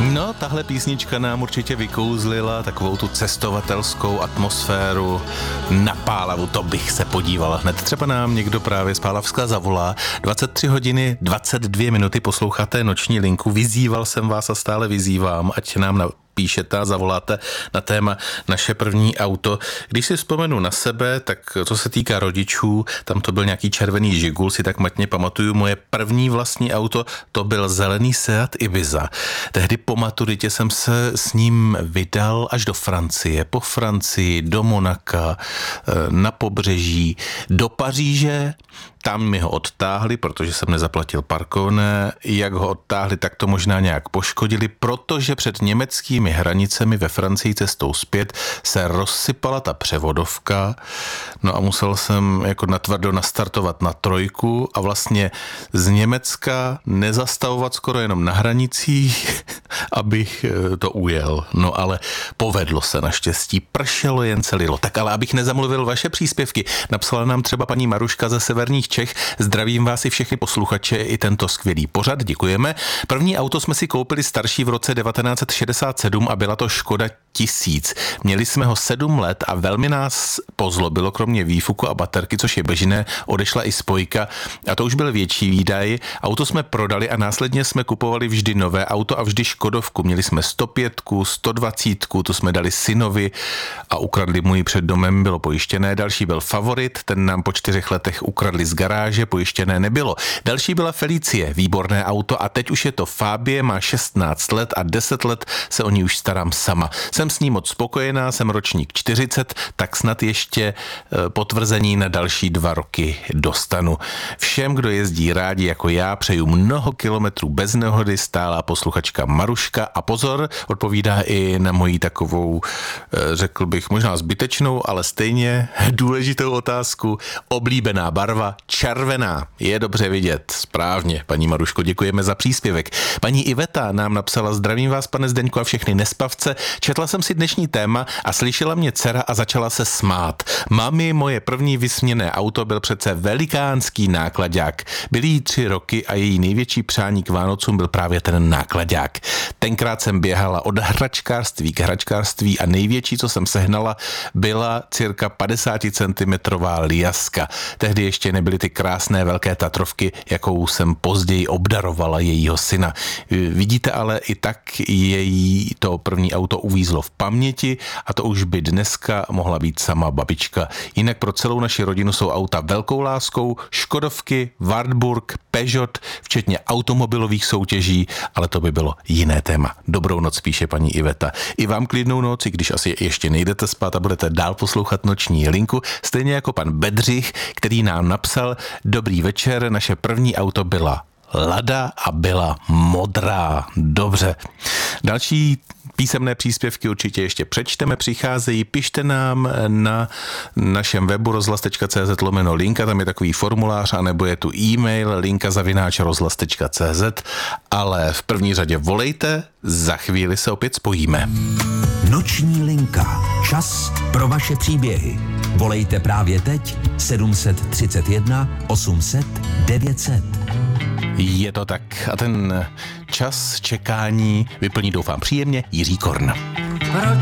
No, tahle písnička nám určitě vykouzlila takovou tu cestovatelskou atmosféru na Pálavu, to bych se podíval hned. Třeba nám někdo právě z Pálavska zavolá. 23 hodiny 22 minuty posloucháte Noční linku. Vyzýval jsem vás a stále vyzývám, ať nám píšete a zavoláte na téma Naše první auto. Když si vzpomenu na sebe, tak co se týká rodičů, tam to byl nějaký červený Žigul, si tak matně pamatuju. Moje první vlastní auto, to byl zelený Seat Ibiza. Tehdy po maturitě jsem se s ním vydal až do Francie, po Francii, do Monaka, na pobřeží, do Paříže. Tam mi ho odtáhli, protože jsem nezaplatil parkovné. Jak ho odtáhli, tak to možná nějak poškodili, protože před německými hranicemi ve Francii cestou zpět se rozsypala ta převodovka. No a musel jsem jako natvrdo nastartovat na trojku a vlastně z Německa nezastavovat skoro jenom na hranicích, abych to ujel. No ale povedlo se naštěstí, pršelo jen celilo. Tak ale abych nezamluvil vaše příspěvky, napsala nám třeba paní Maruška ze severních Čech. Zdravím vás i všechny posluchače i tento skvělý pořad, děkujeme. První auto jsme si koupili starší v roce 1967 a byla to Škoda 1000. Měli jsme ho 7 let a velmi nás pozlobilo, kromě výfuku a baterky, což je běžné, odešla i spojka a to už byl větší výdaj. Auto jsme prodali a následně jsme kupovali vždy nové auto a vždy Škodovku. Měli jsme 105, 120, to jsme dali synovi a ukradli mu ji před domem, bylo pojištěné. Další byl Favorit, ten nám po 4 letech ukradli z garáže, pojištěné nebylo. Další byla Felicie, výborné auto a teď už je to Fabie, má 16 let a 10 let se o ní už starám sama. Jsem s ní moc spokojená, jsem ročník 40, tak snad ještě potvrzení na další 2 roky dostanu. Všem, kdo jezdí rádi jako já, přeju mnoho kilometrů bez nehody, stálá posluchačka Maruška a pozor, odpovídá i na moji takovou, řekl bych, možná zbytečnou, ale stejně důležitou otázku. Oblíbená barva červená. Je dobře vidět. Správně, paní Maruško, děkujeme za příspěvek. Paní Iveta nám napsala: zdravím vás, pane Zdeňku, a všechny nespavce. Četla jsem si dnešní téma a slyšela mě dcera a začala se smát. Mami, moje první vysněné auto byl přece velikánský náklaďák. Byly jí 3 roky a její největší přání k Vánocům byl právě ten náklaďák. Tenkrát jsem běhala od hračkářství k hračkářství a největší, co jsem sehnala, byla cirka 50 cm Liaska. Tehdy ještě nebyly ty krásné velké Tatrovky, jakou jsem později obdarovala jejího syna. Vidíte, ale i tak její to první auto uvízlo v paměti a to už by dneska mohla být sama babička. Jinak pro celou naši rodinu jsou auta velkou láskou, Škodovky, Wartburg, Peugeot, včetně automobilových soutěží, ale to by bylo jiné téma. Dobrou noc, píše paní Iveta. I vám klidnou noc, i když asi ještě nejdete spát a budete dál poslouchat Noční linku, stejně jako pan Bedřich, který nám napsal: dobrý večer, naše první auto byla Lada a byla modrá. Dobře. Další písemné příspěvky určitě ještě přečteme, přicházejí, pište nám na našem webu rozhlas.cz/linka, tam je takový formulář, anebo je tu e-mail linka@rozhlas.cz, ale v první řadě volejte, za chvíli se opět spojíme. Noční linka. Čas pro vaše příběhy. Volejte právě teď 731 800 900. Je to tak a ten čas čekání vyplní, doufám, příjemně Jiří Korn. Proč